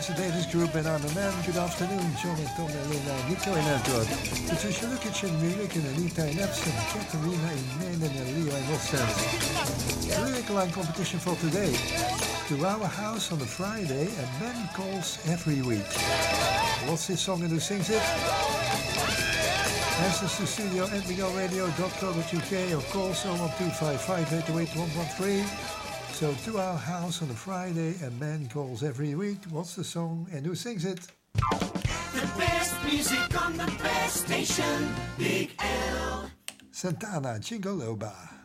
it's the Davis Group and I'm a man. Good afternoon, John and Tom and Lena, Nico and Edward. Patricia Lukic in Munich and Anita in Epsom, Katerina in Maine and Leo in Ostend. The lyric line competition for today. To our house on a Friday, a man calls every week. What's this song and who sings it? Answers to studio at miguelradio.co.uk or call 01255 808 113. So to our house on a Friday, a man calls every week. What's the song and who sings it? The best music on the best station, Big L. Santana, Jingle Loba.